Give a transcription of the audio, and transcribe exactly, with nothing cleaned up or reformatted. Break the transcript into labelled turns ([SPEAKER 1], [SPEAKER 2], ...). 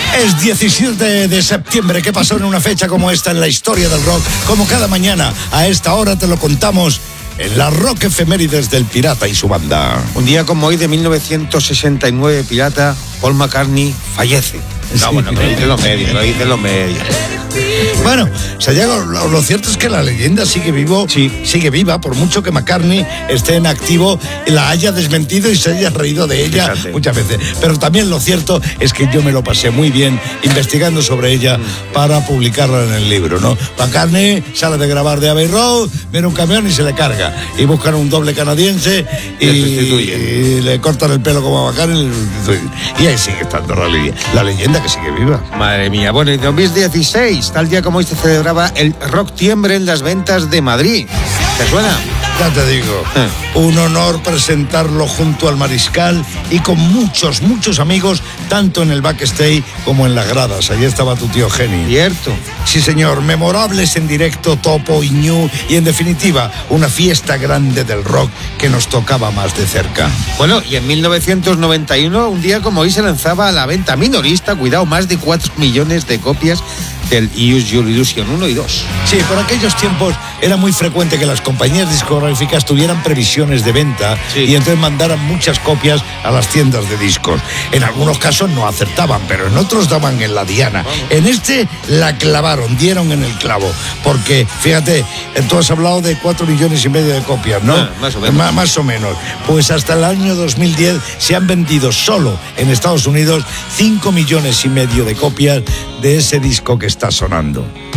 [SPEAKER 1] Es diecisiete de septiembre. ¿Qué pasó en una fecha como esta en la historia del rock? Como cada mañana, a esta hora te lo contamos en la Rock Efemérides del Pirata y su banda.
[SPEAKER 2] Un día como hoy de mil novecientos sesenta y nueve, Pirata, Paul McCartney fallece. No, sí. bueno, lo dicen los medios, lo dicen los medios.
[SPEAKER 1] Bueno, Sayago, lo, lo cierto es que la leyenda sigue vivo,
[SPEAKER 2] sí. sigue
[SPEAKER 1] viva, por mucho que McCartney esté en activo, la haya desmentido y se haya reído de ella Fíjate. muchas veces. Pero también lo cierto es que yo me lo pasé muy bien investigando sobre ella mm. para publicarla en el libro, ¿no? McCartney sale de grabar de Abbey Road, viene un camión y se le carga. Y buscan un doble canadiense y, y, y le cortan el pelo como a McCartney y, y ahí sigue estando la, la leyenda que sigue viva.
[SPEAKER 2] Madre mía. Bueno, en dos mil dieciséis, tal día como hoy se celebraba el Rock Tiembre en las ventas de Madrid. ¿Te suena?
[SPEAKER 1] Ya te digo, eh. un honor presentarlo junto al Mariscal y con muchos, muchos amigos, tanto en el backstage como en las gradas. Allí estaba tu tío Geni.
[SPEAKER 2] Cierto.
[SPEAKER 1] Sí, señor, memorables en directo, Topo y Ñu, y en definitiva, una fiesta grande del rock que nos tocaba más de cerca.
[SPEAKER 2] Bueno, y en mil novecientos noventa y uno, un día como hoy, se lanzaba a la venta minorista, cuidado, más de cuatro millones de copias del Use Your Illusion uno y dos.
[SPEAKER 1] Sí, por aquellos tiempos era muy frecuente que las compañías discográficas tuvieran previsiones de venta sí. y entonces mandaran muchas copias a las tiendas de discos. En algunos casos no acertaban, pero en otros daban en la diana. Vamos. En este la clavaron, dieron en el clavo, porque fíjate, tú has hablado de cuatro millones y medio de copias, ¿no?
[SPEAKER 2] Ah, más o menos.
[SPEAKER 1] Más, más o menos. Pues hasta el año dos mil diez se han vendido solo en Estados Unidos cinco millones y medio de copias de ese disco que está sonando.